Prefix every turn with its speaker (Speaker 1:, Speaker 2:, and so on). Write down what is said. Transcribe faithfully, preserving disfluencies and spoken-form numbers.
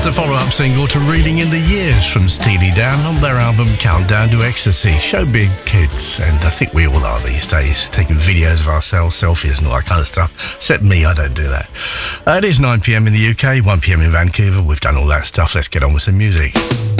Speaker 1: the follow-up single to Reeling in the Years from Steely Dan on their album Countdown to Ecstasy. Show big kids, and I think we all are these days, taking videos of ourselves, selfies and all that kind of stuff. Except me, I don't do that. Uh, it is nine p m in the U K, one p m in Vancouver. We've done all that stuff. Let's get on with some music.